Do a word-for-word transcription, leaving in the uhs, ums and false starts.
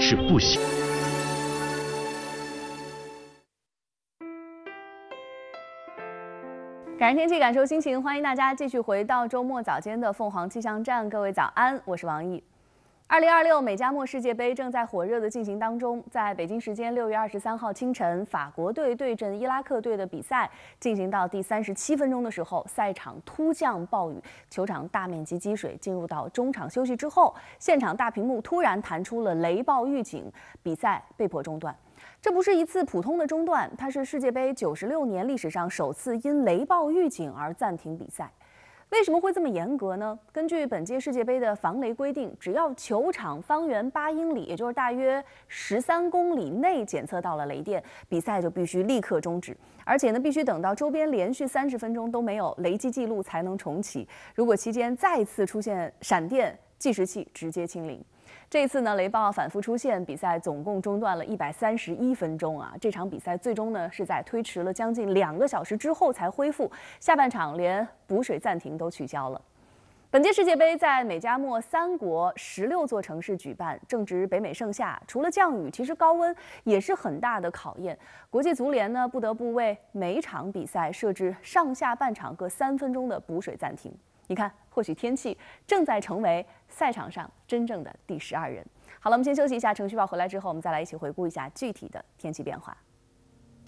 是不行。 感受天气，感受心情，欢迎大家继续回到周末早间的凤凰气象站。各位早安，我是王毅。二零二六美加墨世界杯正在火热的进行当中，在北京时间六月二十三号清晨，法国队对阵伊拉克队的比赛进行到第三十七分钟的时候，赛场突降暴雨，球场大面积积水。进入到中场休息之后，现场大屏幕突然弹出了雷暴预警，比赛被迫中断。这不是一次普通的中断，它是世界杯九十六年历史上首次因雷暴预警而暂停比赛。为什么会这么严格呢？根据本届世界杯的防雷规定，只要球场方圆八英里，也就是大约十三公里内检测到了雷电，比赛就必须立刻终止，而且呢，必须等到周边连续三十分钟都没有雷击记录才能重启。如果期间再次出现闪电，计时器直接清零。这一次呢，雷暴反复出现，比赛总共中断了一百三十一分钟啊！这场比赛最终呢是在推迟了将近两个小时之后才恢复，下半场连补水暂停都取消了。本届世界杯在美加墨三国十六座城市举办，正值北美盛夏，除了降雨，其实高温也是很大的考验。国际足联呢不得不为每场比赛设置上下半场各三分钟的补水暂停。你看，或许天气正在成为赛场上真正的第十二人。好了，我们先休息一下，程序报回来之后，我们再来一起回顾一下具体的天气变化。